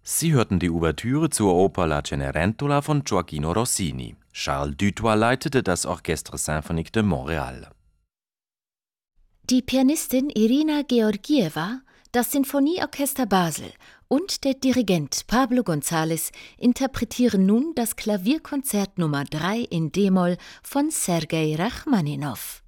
Sie hörten die Ouvertüre zur Oper La Cenerentola von Gioachino Rossini. Charles Dutoit leitete das Orchestre Symphonique de Montréal. Die Pianistin Irina Georgieva, das Sinfonieorchester Basel und der Dirigent Pablo González interpretieren nun das Klavierkonzert Nummer 3 in d-Moll von Sergei Rachmaninow.